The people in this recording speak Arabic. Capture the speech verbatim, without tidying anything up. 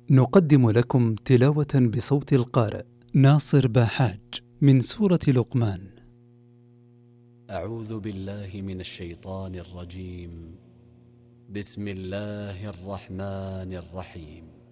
نقدم لكم تلاوة بصوت القارئ ناصر باحاج من سورة لقمان. أعوذ بالله من الشيطان الرجيم. بسم الله الرحمن الرحيم.